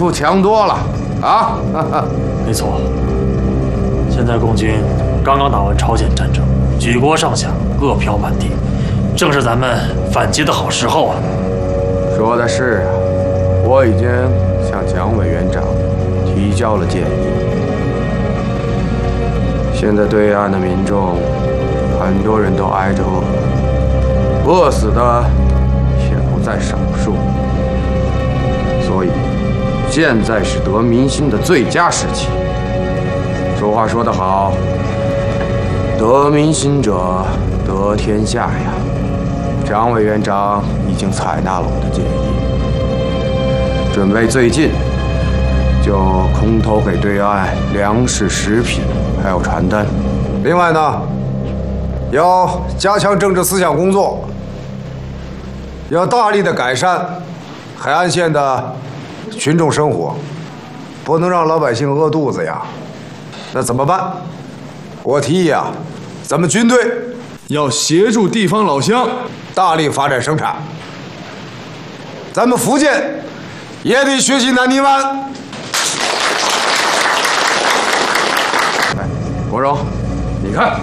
处强多了啊！ 没错，现在共军刚刚打完朝鲜战争，举国上下饿殍满地，正是咱们反击的好时候啊！ 说的是啊，我已经向蒋委员长提交了建议。现在对岸的民众很多人都挨着饿，饿死的也不在少数，所以现在是得民心的最佳时期。俗话说得好，得民心者得天下呀。蒋委员长已经采纳了我的建议，准备最近就空投给对岸粮食、食品，还有传单。 另外呢，要加强政治思想工作，要大力的改善海岸线的群众生活，不能让老百姓饿肚子呀。那怎么办？我提议啊，咱们军队要协助地方老乡大力发展生产。咱们福建也得学习南泥湾。 哎，国荣，你看，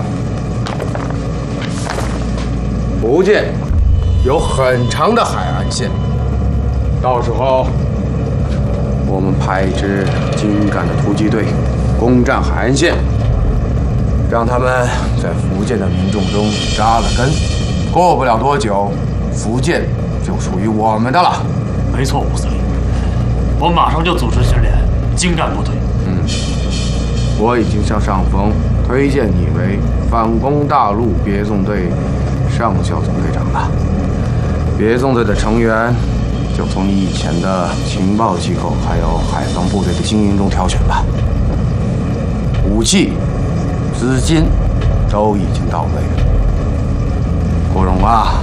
福建有很长的海岸线，到时候我们派一支精干的突击队攻占海岸线，让他们在福建的民众中扎了根。过不了多久，福建就属于我们的了。 没错，吴司令，我马上就组织训练精干部队。 我已经向上峰推荐你为反攻大陆别纵队上校总队长了。别纵队的成员就从你以前的情报机构还有海防部队的精英中挑选吧。武器、资金都已经到位了。国荣啊，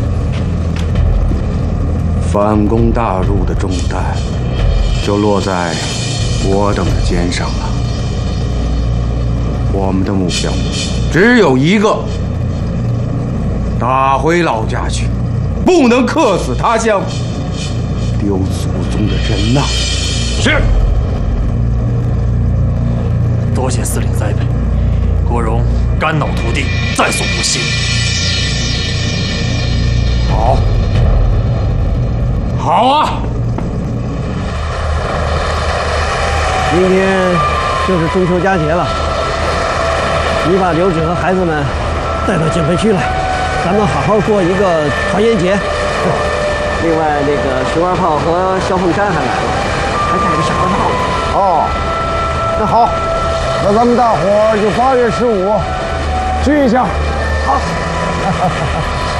反攻大陆的重担就落在我等的肩上了。我们的目标只有一个：打回老家去，不能客死他乡，丢祖宗的人呐！ 是。多谢司令栽培，国荣肝脑涂地，在所不惜。好，好啊！ 明天就是中秋佳节了，你把刘指和孩子们带到警备区来，咱们好好过一个团圆节。另外，那个熊二炮和萧凤山还来了，还带着小二炮。 哦，那好，那咱们大伙儿就8月15聚一下。 好。